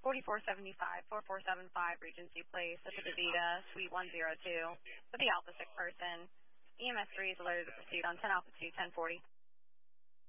4475 Regency Place at the DaVita, Suite 102, with the Alpha 6 person. EMS 3 is alerted to proceed on 10 Alpha 2, 1040.